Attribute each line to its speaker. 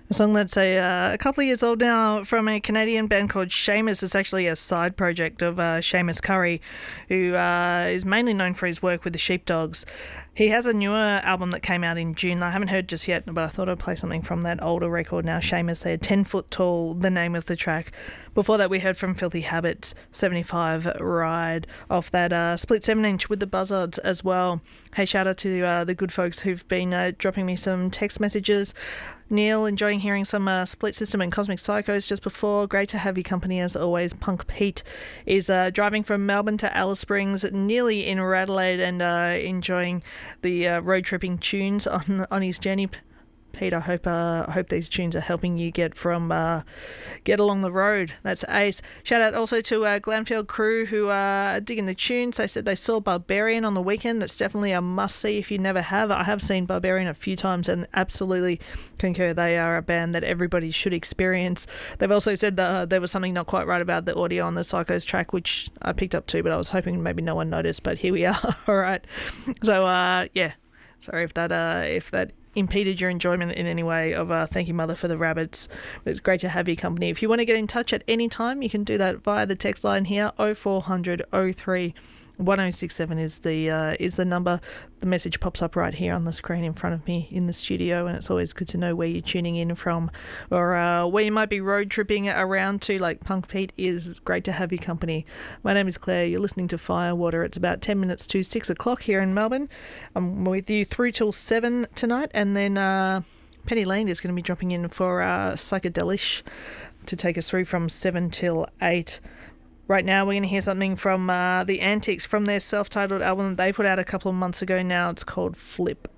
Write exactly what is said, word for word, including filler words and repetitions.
Speaker 1: A song that's a, uh, a couple of years old now from a Canadian band called Seamus. It's actually a side project of uh, Seamus Curry, who uh, is mainly known for his work with the Sheepdogs. He has a newer album that came out in June. I haven't heard just yet, but I thought I'd play something from that older record now. Seamus there, ten foot Tall, the name of the track. Before that, we heard from Filthy Habits, seventy-five Ride, off that uh, split seven inch with the Buzzards as well. Hey, shout out to uh, the good folks who've been uh, dropping me some text messages. Neil, enjoying hearing some uh, Split System and Cosmic Psychos just before. Great to have your company as always. Punk Pete is uh, driving from Melbourne to Alice Springs, nearly in Radelaide, and uh, enjoying the uh, road tripping tunes on on his journey. Pete, I hope uh, I hope these tunes are helping you get from uh, get along the road. That's ace. Shout out also to uh, Glanfield crew who are digging the tunes. They said they saw Barbarian on the weekend. That's definitely a must see if you never have. I have seen Barbarian a few times and absolutely concur. They are a band that everybody should experience. They've also said that uh, there was something not quite right about the audio on the Psychos track, which I picked up too, but I was hoping maybe no one noticed. But here we are. All right. So uh, yeah, sorry if that uh, if that. impeded your enjoyment in any way of uh, Thank You Mother for the Rabbits. It's great to have your company. If you want to get in touch at any time, you can do that via the text line here. oh four hundred oh three one oh six seven is the uh, is the number. The message pops up right here on the screen in front of me in the studio, and it's always good to know where you're tuning in from, or uh, where you might be road tripping around to, like Punk Pete is. It's great to have your company. My name is Claire. You're listening to Firewater. It's about ten minutes to six o'clock here in Melbourne. I'm with you through till seven tonight, and then uh, Penny Lane is going to be dropping in for uh, Psychedelish to take us through from seven till eight. Right now, we're going to hear something from uh, The Antics from their self-titled album that they put out a couple of months ago now. It's called Flip.